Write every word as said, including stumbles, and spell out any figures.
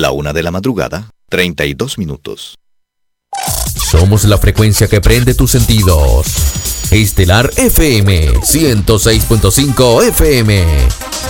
La una de la madrugada, treinta y dos minutos. Somos la frecuencia que prende tus sentidos. Estelar F M ciento seis punto cinco F M.